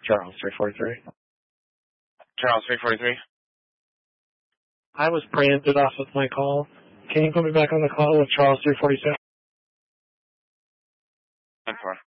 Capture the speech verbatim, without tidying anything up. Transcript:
Charles, three forty-three. Charles, three forty-three. I was preempted off with my call. Can you put me back on the call with Charles, three forty-six? ten four.